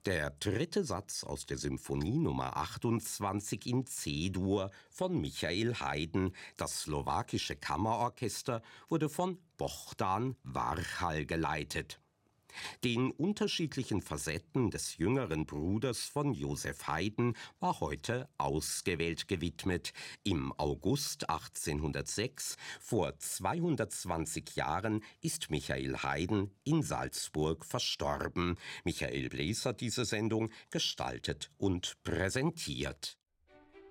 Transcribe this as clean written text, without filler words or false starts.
Der dritte Satz aus der Symphonie Nummer 28 in C-Dur von Michael Haydn. Das slowakische Kammerorchester wurde von Bohdan Warchal geleitet. Den unterschiedlichen Facetten des jüngeren Bruders von Joseph Haydn war heute ausgewählt gewidmet. Im August 1806, vor 220 Jahren, ist Michael Haydn in Salzburg verstorben. Michael Blees hat diese Sendung gestaltet und präsentiert.